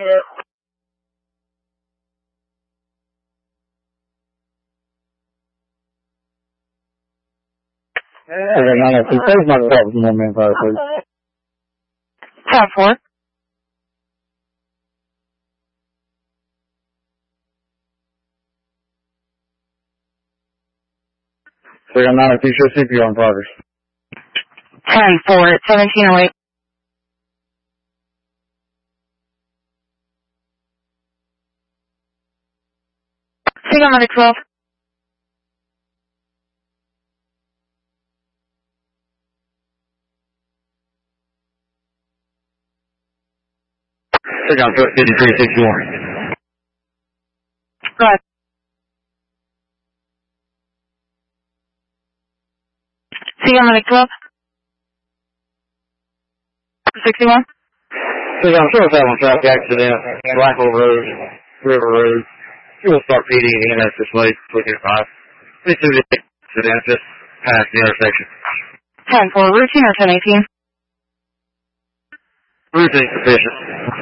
Okay, 902. Please not stop with 1 minute fire, please. 10-4. Figure 902, show CPR in progress. 10-4 at 1708. Signal number 12. Figure on 5361. Go ahead. Signal number 12. 61. Figure on short on traffic accident, Blackwell Road, River Road. You will start PD and EMS this way, looking at 5. Please do the accident, just past the intersection. 10-4, routine or 1018? Routine sufficient.